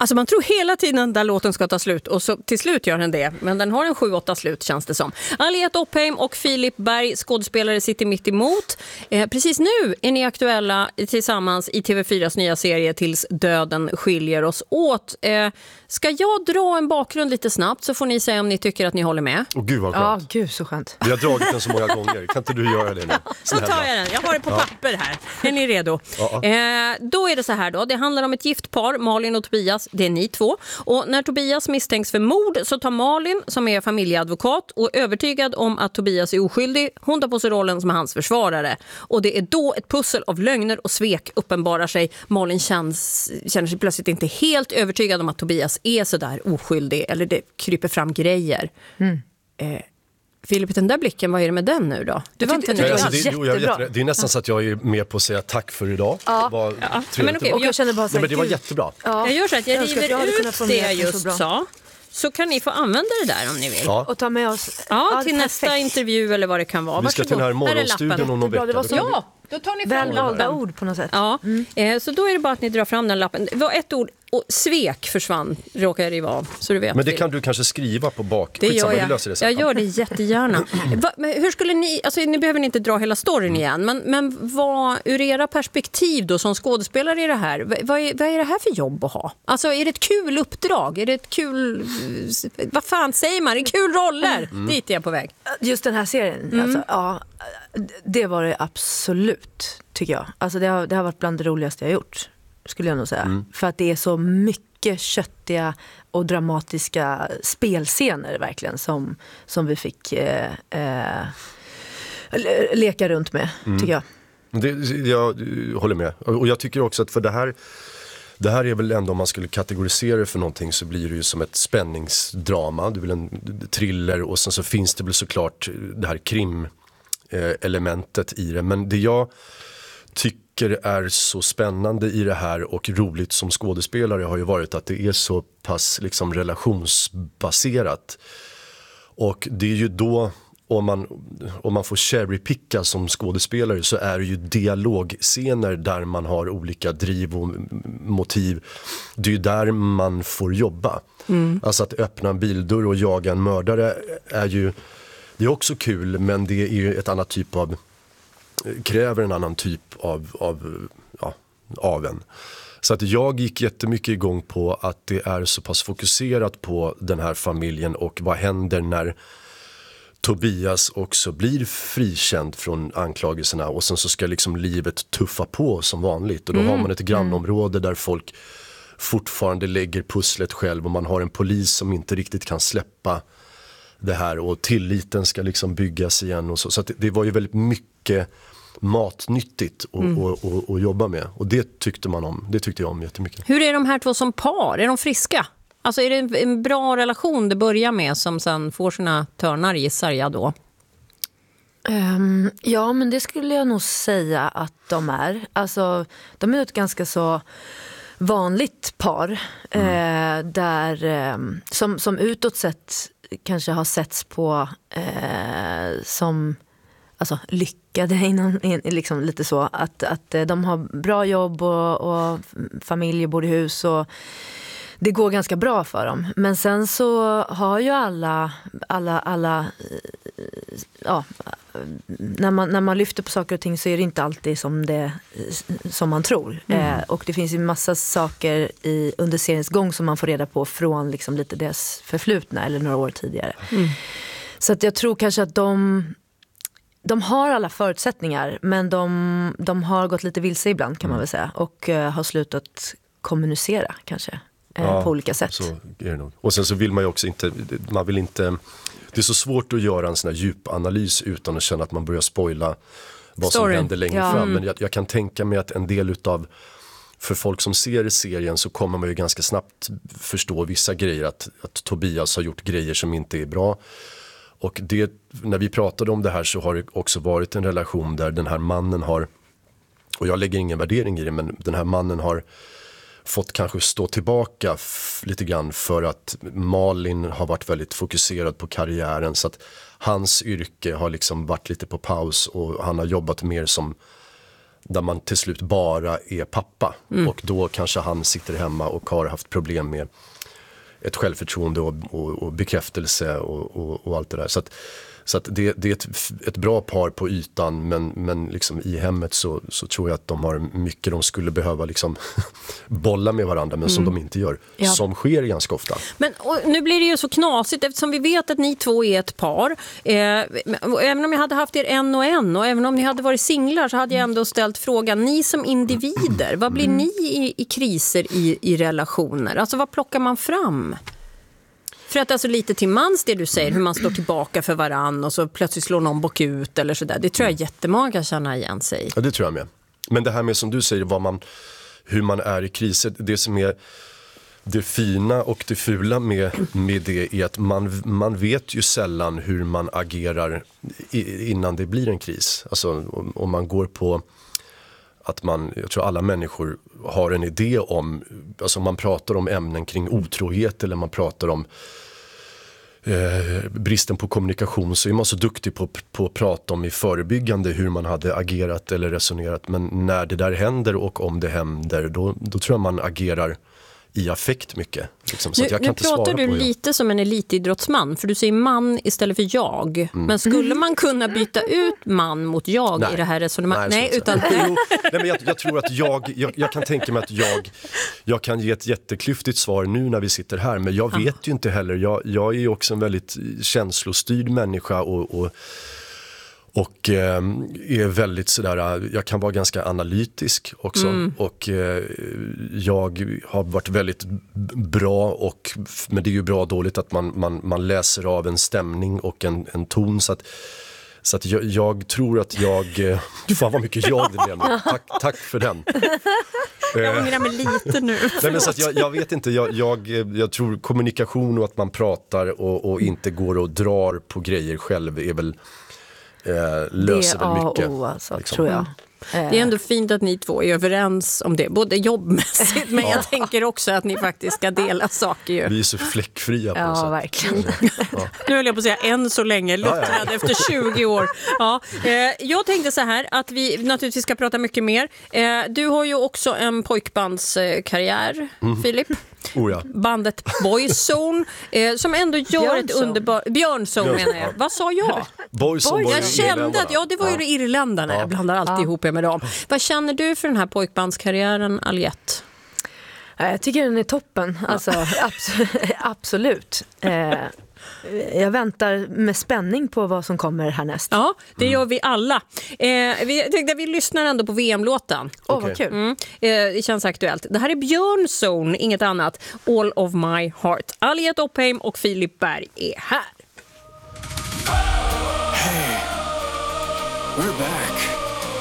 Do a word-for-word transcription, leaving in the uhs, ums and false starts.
Alltså man tror hela tiden att den låten ska ta slut och så till slut gör den det. Men den har en sju åtta slut känns det som. Aliette Oppheim och Filip Berg, skådespelare, sitter mitt emot. Eh, precis nu är ni aktuella tillsammans i T V fyras nya serie Tills döden skiljer oss åt. Eh, ska jag dra en bakgrund lite snabbt så får ni säga om ni tycker att ni håller med. Åh gud vad skönt. Ja, gud så skönt. Vi har dragit den så många gånger. Kan inte du göra det nu? Så tar jag den. Jag har det på papper här. Är ni redo? Ja. Eh, då är det så här då. Det handlar om ett gift par, Malin och Tobias. Det är ni två. Och när Tobias misstänks för mord så tar Malin, som är familjeadvokat och övertygad om att Tobias är oskyldig, hon tar på sig rollen som hans försvarare. Och det är då ett pussel av lögner och svek uppenbarar sig. Malin känns, känner sig plötsligt inte helt övertygad om att Tobias är så där oskyldig. Eller det kryper fram grejer. Mm. Eh, Filip, den där blicken, vad är det med den nu då? Du var inte Nej, alltså, det, det, jo, jag vet, det är nästan så att jag är med på att säga tack för idag. Ja. Det var Ja. trevligt. Men okej, Och jag känner bara så Nej, här, men det var gud. jättebra. Ja. Jag gör så att jag, Jag önskar att jag hade river kunnat ut formulera det det jag så just bra. sa. Så kan ni få använda det där om ni vill. Ja. Och ta med oss Ja, till perfekt. nästa intervju eller vad det kan vara. Vi ska till den här Varsågod. Här är morgonstudion lappen. om någon Bra, det vecka. var Då så- kan vi- Ja, då tar ni fram Väl valda lappen. ord på något sätt. Ja, eh, så då är det bara att ni drar fram den lappen. Det var ett ord, och svek försvann, råkar det vara. Så du vet. Men det kan du kanske skriva på bak. Det Skitsamma, gör vi jag. löser det sen. Jag gör det jättegärna. Va, men hur skulle ni, alltså ni behöver ni inte dra hela storyn igen, men, men vad, ur era perspektiv då som skådespelare i det här, vad, vad, är, vad är det här för jobb att ha? Alltså är det ett kul uppdrag? Är det ett kul, vad fan säger man? Är det kul roller? Mm. Dit är jag på väg. Just den här serien, Mm. alltså, ja, det var det absolut, tycker jag. Alltså det har, det har varit bland det roligaste jag har gjort, skulle jag nog säga. Mm. För att det är så mycket köttiga och dramatiska spelscener verkligen som, som vi fick eh, eh, le- leka runt med, Mm. tycker jag. Det, jag håller med. Och jag tycker också att för det här, det här är väl ändå, om man skulle kategorisera det för någonting, så blir det ju som ett spänningsdrama. Det är väl en thriller, och sen så finns det väl såklart det här krim-elementet i det. Men det jag tycker är så spännande i det här och roligt som skådespelare har ju varit att det är så pass liksom relationsbaserat. Och det är ju då, om man, om man får cherrypicka som skådespelare, så är det ju dialogscener där man har olika driv och motiv. Det är ju där man får jobba. Mm. Alltså att öppna en bildörr och jaga en mördare är ju, det är också kul, men det är ju ett annat typ av, kräver en annan typ av, av, ja, av en. Så att jag gick jättemycket igång på att det är så pass fokuserat på den här familjen och vad händer när Tobias också blir frikänd från anklagelserna, och sen så ska liksom livet tuffa på som vanligt, och då mm. har man ett grannområde där folk fortfarande lägger pusslet själv, och man har en polis som inte riktigt kan släppa det här, och tilliten ska liksom byggas igen och så, så att det, det var ju väldigt mycket matnyttigt att mm. och, och, och jobba med, och det tyckte man om, det tyckte jag om jättemycket. Hur är de här två som par? Är de friska? Alltså är det en bra relation det börjar med som sen får sina törnar, gissar jag då? Um, ja, men det skulle jag nog säga att de är. Alltså, de är ett ganska så vanligt par mm. eh, där eh, som, som utåt sett kanske har setts på eh, som alltså, lyckade innan, in, liksom lite så att, att de har bra jobb och, och familj, bor i hus, och det går ganska bra för dem. Men sen så har ju alla, alla, alla ja, när man, när man lyfter på saker och ting så är det inte alltid som, det, som man tror. Mm. Eh, och det finns ju massa saker i, under seriens gång som man får reda på från liksom lite deras förflutna eller några år tidigare. Mm. Så att jag tror kanske att de, de har alla förutsättningar, men de, de har gått lite vilse ibland, kan man väl säga. Och uh, har slutat kommunicera kanske. Ja, på olika sätt. Så är det nog. Och sen så vill man ju också inte, man vill inte, det är så svårt att göra en sån här djupanalys utan att känna att man börjar spoila vad Story. som händer längre ja. fram. Men jag, jag kan tänka mig att en del utav, för folk som ser serien, så kommer man ju ganska snabbt förstå vissa grejer, att, att Tobias har gjort grejer som inte är bra. Och det, när vi pratade om det här, så har det också varit en relation där den här mannen har, och jag lägger ingen värdering i det, men den här mannen har fått kanske stå tillbaka f- lite grann för att Malin har varit väldigt fokuserad på karriären, så att hans yrke har liksom varit lite på paus, och han har jobbat mer som där man till slut bara är pappa. Mm. Och då kanske han sitter hemma och har haft problem med ett självförtroende och, och, och bekräftelse och, och, och allt det där. Så att, så att det, det är ett, ett bra par på ytan, men, men liksom i hemmet så, så tror jag att de har mycket de skulle behöva liksom bolla med varandra, men som mm. de inte gör. Ja. Som sker ganska ofta. Men och, nu blir det ju så knasigt eftersom vi vet att ni två är ett par. Eh, även om jag hade haft er en och en och även om ni hade varit singlar så hade jag ändå ställt frågan, ni som individer, vad blir mm. ni i, i kriser i, i relationer? Alltså vad plockar man fram? För att alltså lite till mans det du säger, hur man står tillbaka för varann och så plötsligt slår någon bock ut eller sådär. Det tror jag jättemånga kan känna igen sig. Ja, det tror jag med. Men det här med som du säger, vad man, hur man är i kriser, det som är det fina och det fula med, med det är att man, man vet ju sällan hur man agerar innan det blir en kris. Alltså om, om man går på att man, jag tror alla människor har en idé om, alltså man pratar om ämnen kring otrohet eller man pratar om eh, bristen på kommunikation, så är man så duktig på, på att prata om i förebyggande hur man hade agerat eller resonerat, men när det där händer och om det händer, då, då tror jag man agerar i affekt mycket. Liksom, så nu att jag kan nu inte pratar svara du på lite det. Som en elitidrottsman, för du säger man istället för jag. Mm. Men skulle man kunna byta ut man mot jag nej. I det här resonemanget? Nej, nej utan... jo, nej, men jag, jag tror att jag, jag, jag kan tänka mig att jag, jag kan ge ett jätteklyftigt svar nu när vi sitter här, men jag vet ah. ju inte heller. Jag, jag är ju också en väldigt känslostyrd människa och, och Och eh, är väldigt sådär, jag kan vara ganska analytisk också. Mm. Och eh, jag har varit väldigt bra, och, men det är ju bra och dåligt att man, man, man läser av en stämning och en, en ton. Så att, så att jag, jag tror att jag, eh, fan vad mycket jag det blev. Tack, tack för den. Jag ångrar mig lite nu. Nej, men så att jag, jag vet inte, jag, jag, jag tror kommunikation och att man pratar och, och inte går och drar på grejer själv är väl Eh, löser det väl mycket. O, alltså, liksom. Tror jag. Det är ändå fint att ni två är överens om det, både jobbmässigt men jag tänker också att ni faktiskt ska dela saker ju. Vi är så fläckfria på ja, något sätt. Verkligen. Ja. Nu höll jag på att säga än så länge, luttrad ja, ja. Efter tjugo år. Ja. Eh, jag tänkte så här att vi naturligtvis ska prata mycket mer. Eh, du har ju också en pojkbandskarriär, mm. Filip. Oh ja. Bandet Boyzone eh, som ändå gör Björnzone. Ett underbart Björnzone menar jag. Vad sa jag? Boyzone. Jag kände att ja, det var ju ja. Irländarna. Ja. Jag blandar alltid ja. ihop med dem. Vad känner du för den här pojkbandskarriären, Aliette? Jag tycker den är toppen. Alltså abs- absolut. Eh, jag väntar med spänning på vad som kommer härnäst. Ja, det gör vi alla. Eh, vi tänkte vi lyssnar ändå på V M-låten. Åh, oh, vad kul. Mm. Eh, det känns aktuellt. Det här är Björnzone, inget annat. All of my heart. Aliette Oppheim och Filip Berg är här. Hey, we're back.